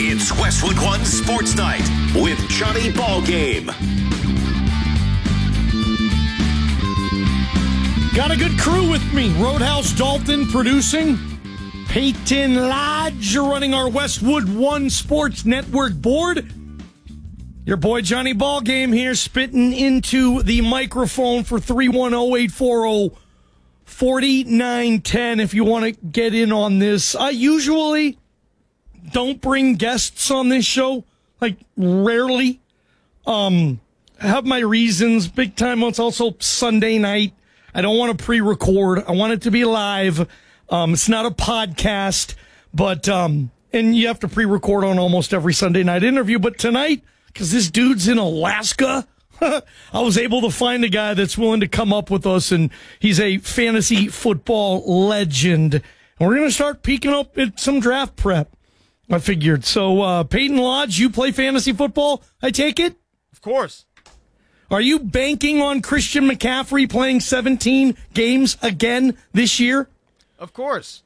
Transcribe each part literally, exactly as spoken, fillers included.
It's Westwood One Sports Night with Johnny Ballgame. Got a good crew with me. Roadhouse Dalton producing. Peyton Lodge running our Westwood One Sports Network board. Your boy Johnny Ballgame here spitting into the microphone for three one zero, eight four zero, four nine one zero if you want to get in on this. I usually don't bring guests on this show, like rarely. Um, I have my reasons. Big time. It's also Sunday night. I don't want to pre-record. I want it to be live. Um, it's not a podcast, but um, and you have to pre-record on almost every Sunday night interview. But tonight, because this dude's in Alaska, I was able to find a guy that's willing to come up with us, and he's a fantasy football legend. And we're going to start peeking up at some draft prep, I figured. So, uh, Peyton Lodge, you play fantasy football, I take it? Of course. Are you banking on Christian McCaffrey playing seventeen games again this year? Of course.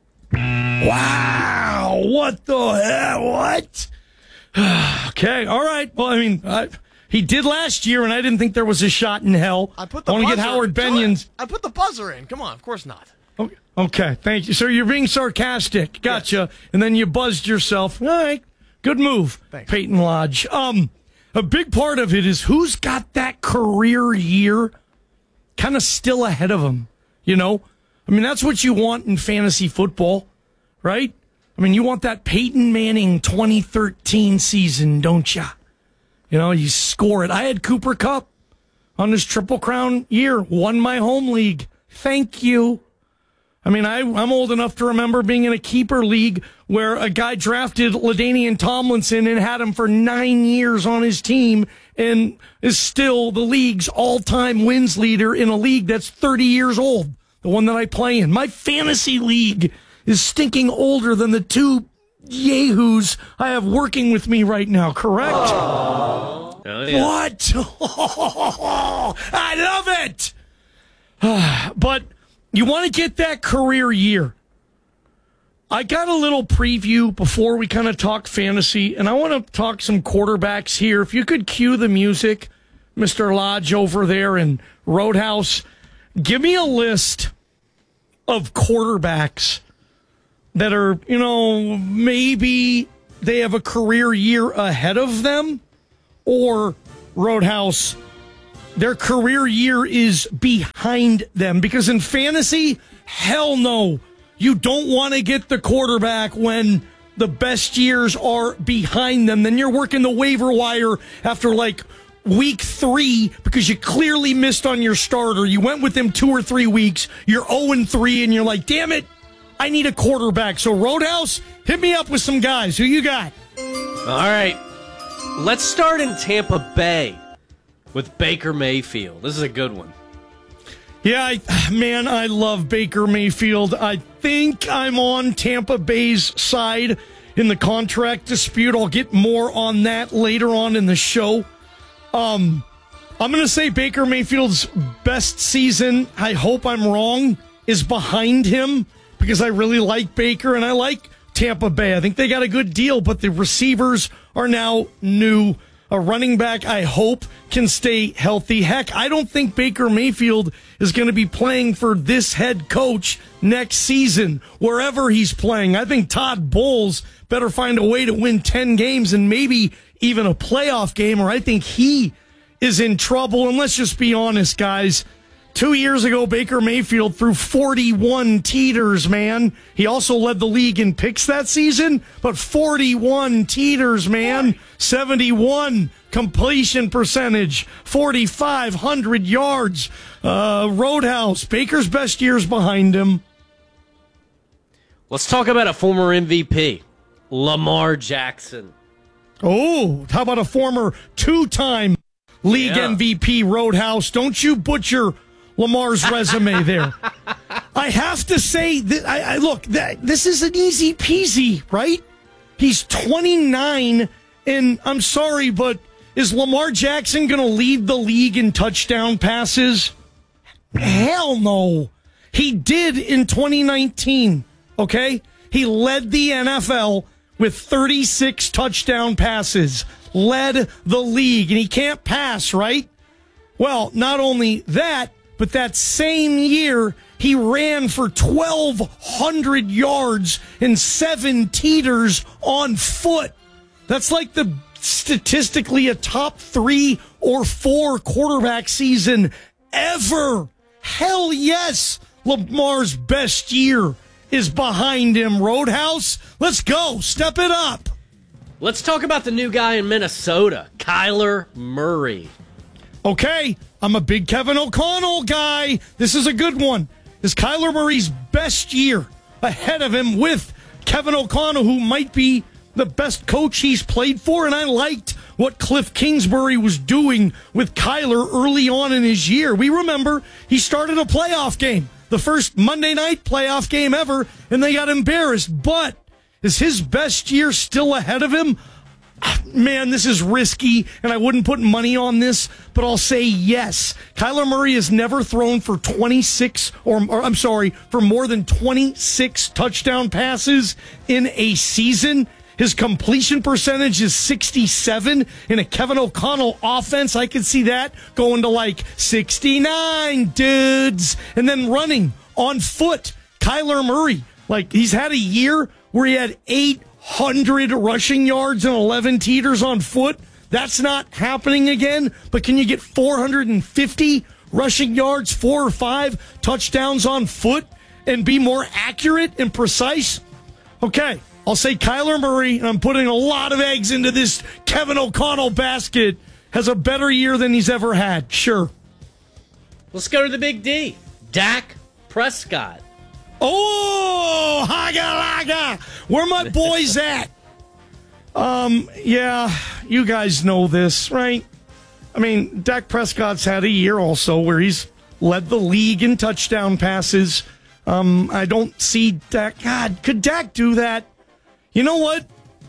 Wow. What the hell? What? Okay. All right. Well, I mean, I, he did last year, and I didn't think there was a shot in hell. I put the I want to buzzer get Howard in. Benions. I put the buzzer in. Come on. Of course not. Okay. Okay. Thank you. So you're being sarcastic. Gotcha. Yes. And then you buzzed yourself. All right. Good move, Thanks. Peyton Lodge. Um, a big part of it is who's got that career year kind of still ahead of him, you know? I mean, that's what you want in fantasy football, right? I mean, you want that Peyton Manning twenty thirteen season, don't you? You know, you score it. I had Cooper Kupp on his Triple Crown year, won my home league. Thank you. I mean, I, I'm old enough to remember being in a keeper league where a guy drafted LaDainian Tomlinson and had him for nine years on his team and is still the league's all-time wins leader in a league that's thirty years old, the one that I play in. My fantasy league is stinking older than the two yahoos I have working with me right now, correct? Oh, yeah. What? I love it! But you want to get that career year. I got a little preview before we kind of talk fantasy, and I want to talk some quarterbacks here. If you could cue the music, Mister Lodge over there in Roadhouse, give me a list of quarterbacks that are, you know, maybe they have a career year ahead of them, or Roadhouse, their career year is behind them. Because in fantasy, hell no, you don't want to get the quarterback when the best years are behind them. Then you're working the waiver wire after like week three because you clearly missed on your starter. You went with him two or three weeks. You're oh and three, and you're like, damn it, I need a quarterback. So Roadhouse, hit me up with some guys. Who you got? All right. Let's start in Tampa Bay with Baker Mayfield. This is a good one. Yeah, I, man, I love Baker Mayfield. I think I'm on Tampa Bay's side in the contract dispute. I'll get more on that later on in the show. Um, I'm going to say Baker Mayfield's best season, I hope I'm wrong, is behind him because I really like Baker and I like Tampa Bay. I think they got a good deal, but the receivers are now new. A running back, I hope, can stay healthy. Heck, I don't think Baker Mayfield is going to be playing for this head coach next season, wherever he's playing. I think Todd Bowles better find a way to win ten games and maybe even a playoff game, or I think he is in trouble. And let's just be honest, guys. Two years ago, Baker Mayfield threw forty-one teeters, man. He also led the league in picks that season, but forty-one teeters, man. seventy-one completion percentage, forty-five hundred yards. Uh, Roadhouse, Baker's best years behind him. Let's talk about a former M V P, Lamar Jackson. Oh, how about a former two-time league Yeah. M V P, Roadhouse? Don't you butcher Lamar's resume there. I have to say, that I, I look, that, this is an easy peasy, right? He's twenty-nine, and I'm sorry, but is Lamar Jackson going to lead the league in touchdown passes? Hell no. He did in twenty nineteen, okay? He led the N F L with thirty-six touchdown passes, led the league, and he can't pass, right? Well, not only that, but that same year, he ran for twelve hundred yards and seven teeters on foot. That's like the statistically a top three or four quarterback season ever. Hell yes, Lamar's best year is behind him, Roadhouse. Let's go. Step it up. Let's talk about the new guy in Minnesota, Kyler Murray. Okay, I'm a big Kevin O'Connell guy. This is a good one. Is Kyler Murray's best year ahead of him with Kevin O'Connell, who might be the best coach he's played for? And I liked what Cliff Kingsbury was doing with Kyler early on in his year. We remember he started a playoff game, the first Monday night playoff game ever, and they got embarrassed. But is his best year still ahead of him? Man, this is risky, and I wouldn't put money on this, but I'll say yes. Kyler Murray has never thrown for twenty-six, or, or I'm sorry, for more than twenty-six touchdown passes in a season. His completion percentage is sixty-seven. In a Kevin O'Connell offense, I could see that going to like sixty-nine, dudes. And then running on foot, Kyler Murray. Like, he's had a year where he had eight hundred rushing yards and eleven teeters on foot. That's not happening again. But can you get four hundred fifty rushing yards, four or five touchdowns on foot, and be more accurate and precise? Okay, I'll say Kyler Murray, and I'm putting a lot of eggs into this Kevin O'Connell basket, has a better year than he's ever had. Sure. Let's go to the big D, Dak Prescott. Oh, haga laga. Where my boys at? Um, yeah, you guys know this, right? I mean, Dak Prescott's had a year also where he's led the league in touchdown passes. Um, I don't see Dak. God, could Dak do that? You know what?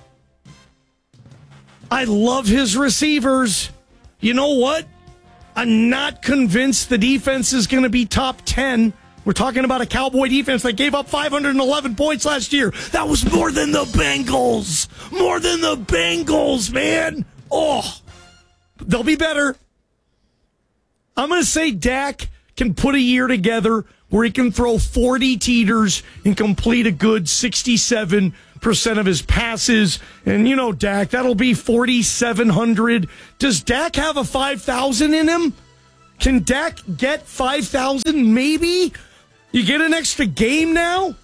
I love his receivers. You know what? I'm not convinced the defense is going to be top ten. We're talking about a Cowboy defense that gave up five hundred eleven points last year. That was more than the Bengals. More than the Bengals, man. Oh, they'll be better. I'm going to say Dak can put a year together where he can throw forty teeters and complete a good sixty-seven percent of his passes. And, you know, Dak, that'll be forty-seven hundred. Does Dak have a five thousand in him? Can Dak get five thousand? Maybe. You get an extra game now?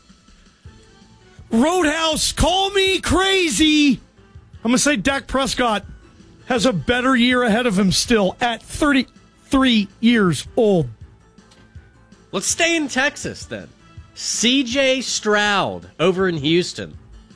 Roadhouse, call me crazy. I'm going to say Dak Prescott has a better year ahead of him still at thirty-three years old. Let's stay in Texas then. C J Stroud over in Houston.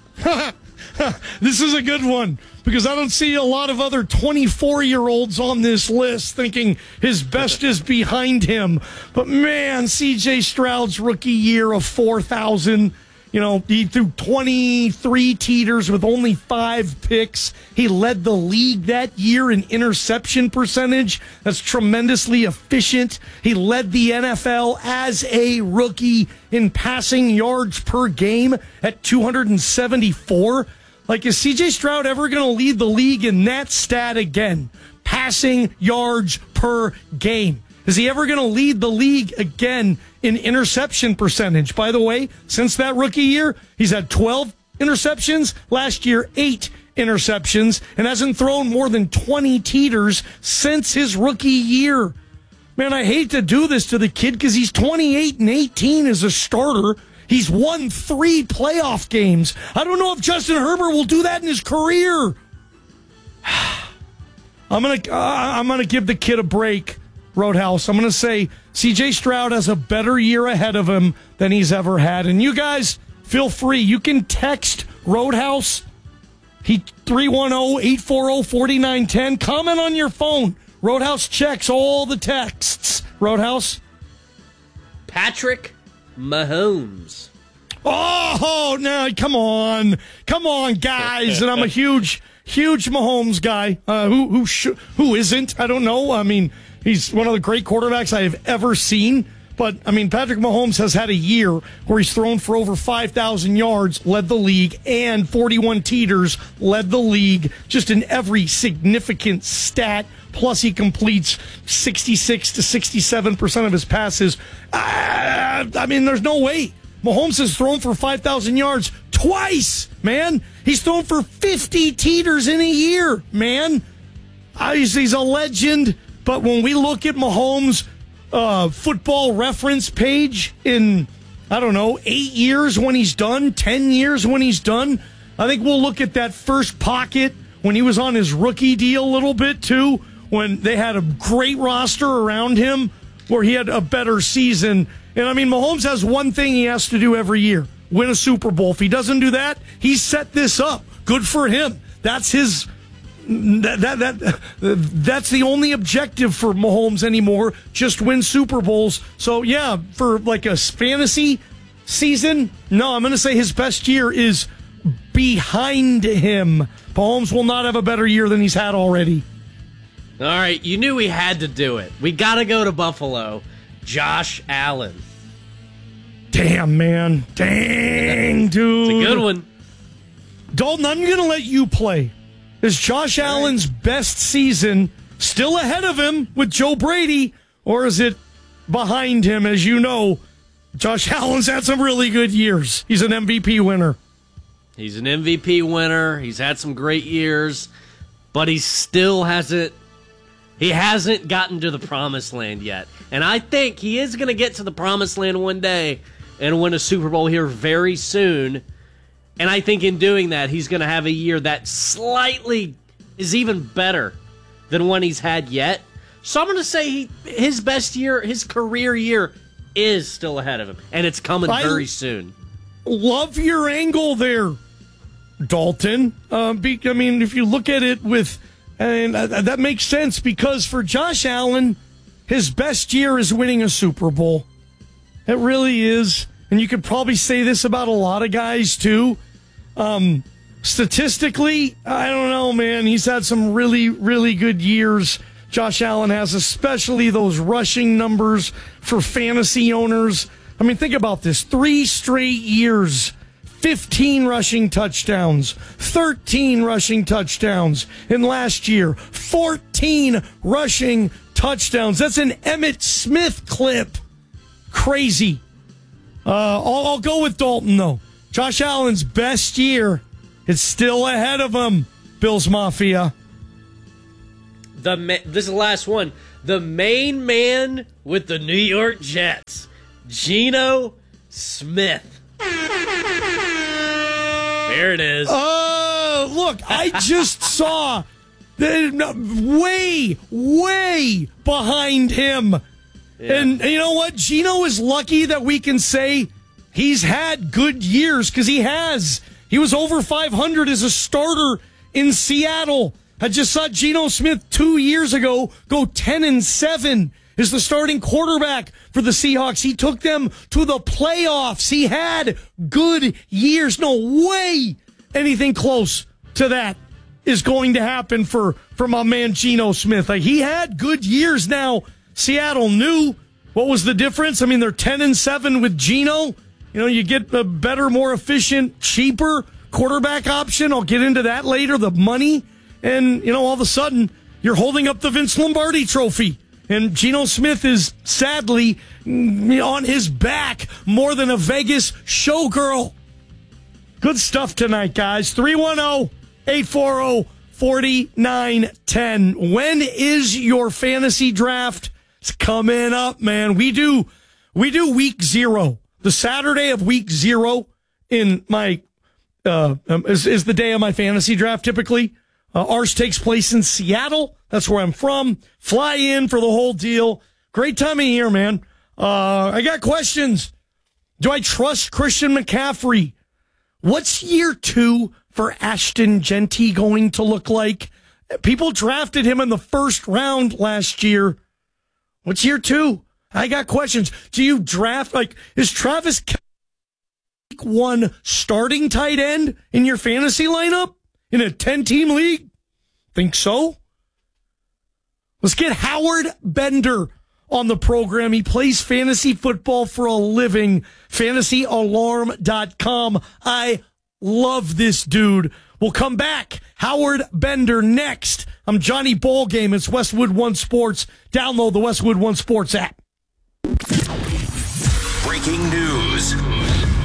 This is a good one because I don't see a lot of other twenty-four-year-olds on this list thinking his best is behind him. But, man, C J Stroud's rookie year of four thousand, you know, he threw twenty-three teeters with only five picks. He led the league that year in interception percentage. That's tremendously efficient. He led the N F L as a rookie in passing yards per game at two hundred seventy-four. Like, is C J Stroud ever going to lead the league in that stat again? Passing yards per game. Is he ever going to lead the league again in interception percentage? By the way, since that rookie year, he's had twelve interceptions. Last year, eight interceptions, and hasn't thrown more than twenty teeters since his rookie year. Man, I hate to do this to the kid because he's twenty-eight and eighteen as a starter. He's won three playoff games. I don't know if Justin Herbert will do that in his career. I'm gonna, uh, I'm gonna give the kid a break, Roadhouse. I'm gonna say C J Stroud has a better year ahead of him than he's ever had. And you guys, feel free. You can text Roadhouse. He three one zero, eight four zero, four nine one zero. Comment on your phone. Roadhouse checks all the texts. Roadhouse. Patrick Mahomes. Oh, no, come on. Come on, guys. And I'm a huge, huge Mahomes guy. Uh, who who sh- who isn't? I don't know. I mean, he's one of the great quarterbacks I have ever seen. But, I mean, Patrick Mahomes has had a year where he's thrown for over five thousand yards, led the league, and forty-one teeters, led the league, just in every significant stat. Plus, he completes sixty-six to sixty-seven percent of his passes. Uh, I mean, there's no way. Mahomes has thrown for five thousand yards twice, man. He's thrown for fifty teeters in a year, man. Uh, he's, he's a legend. But when we look at Mahomes' uh, football reference page in, I don't know, eight years when he's done, ten years when he's done, I think we'll look at that first pocket when he was on his rookie deal a little bit, too, when they had a great roster around him, where he had a better season. And, I mean, Mahomes has one thing he has to do every year, win a Super Bowl. If he doesn't do that, he's set this up. Good for him. That's his... That, that that that's the only objective for Mahomes anymore, just win Super Bowls. So, yeah, for like a fantasy season, no, I'm going to say his best year is behind him. Mahomes will not have a better year than he's had already. All right, you knew we had to do it. We got to go to Buffalo. Josh Allen. Damn, man. Dang, dude. It's a good one. Dalton, I'm going to let you play. Is Josh Allen's best season still ahead of him with Joe Brady, or is it behind him? As you know, Josh Allen's had some really good years. He's an M V P winner. He's an M V P winner. He's had some great years, but he still hasn't he hasn't gotten to the promised land yet. And I think he is going to get to the promised land one day and win a Super Bowl here very soon. And I think in doing that, he's going to have a year that slightly is even better than one he's had yet. So I'm going to say he, his best year, his career year, is still ahead of him. And it's coming I very soon. Love your angle there, Dalton. Uh, be, I mean, if you look at it with... And uh, that makes sense, because for Josh Allen, his best year is winning a Super Bowl. It really is. And you could probably say this about a lot of guys, too. Um, statistically, I don't know, man. He's had some really, really good years. Josh Allen has, especially those rushing numbers for fantasy owners. I mean, think about this. Three straight years, fifteen rushing touchdowns, thirteen rushing touchdowns. And last year, fourteen rushing touchdowns. That's an Emmitt Smith clip. Crazy. Uh, I'll, I'll go with Dalton, though. Josh Allen's best year is still ahead of him, Bills Mafia. The ma- This is the last one. The main man with the New York Jets, Geno Smith. There it is. Oh, uh, look, I just saw the, way, way behind him. Yeah. And you know what? Geno is lucky that we can say he's had good years, because he has. He was over five hundred as a starter in Seattle. I just saw Geno Smith two years ago go ten and seven as the starting quarterback for the Seahawks. He took them to the playoffs. He had good years. No way anything close to that is going to happen for, for my man Geno Smith. Like, he had good years. Now Seattle knew. What was the difference? I mean, they're ten and seven with Geno. You know, you get a better, more efficient, cheaper quarterback option. I'll get into that later, the money. And, you know, all of a sudden, you're holding up the Vince Lombardi trophy. And Geno Smith is sadly on his back more than a Vegas showgirl. Good stuff tonight, guys. three one zero, eight four zero, four nine one zero. When is your fantasy draft? It's coming up, man. We do we do week zero. The Saturday of week zero in my uh, um, is, is the day of my fantasy draft typically. Uh, ours takes place in Seattle. That's where I'm from. Fly in for the whole deal. Great time of year, man. Uh, I got questions. Do I trust Christian McCaffrey? What's year two for Ashton Genty going to look like? People drafted him in the first round last year. What's year two? I got questions. Do you draft, like, is Travis Kelce week one starting tight end in your fantasy lineup in a ten-team league? Think so? Let's get Howard Bender on the program. He plays fantasy football for a living. fantasy alarm dot com. I love this dude. We'll come back. Howard Bender next. I'm Johnny Ballgame. It's Westwood One Sports. Download the Westwood One Sports app. Breaking news.